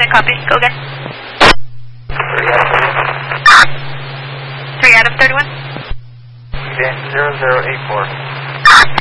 10 copy. Go again. 3 out of 31. Okay, 0084.